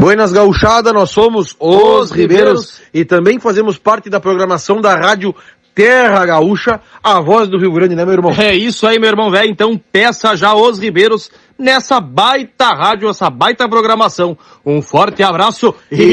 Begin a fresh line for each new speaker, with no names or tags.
Buenas gauchada, nós somos os Ribeiros e também fazemos parte da programação da rádio Terra Gaúcha, a voz do Rio Grande, né, meu irmão?
É isso aí, meu irmão velho. Então peça já os Ribeiros nessa baita rádio, essa baita programação. Um forte abraço e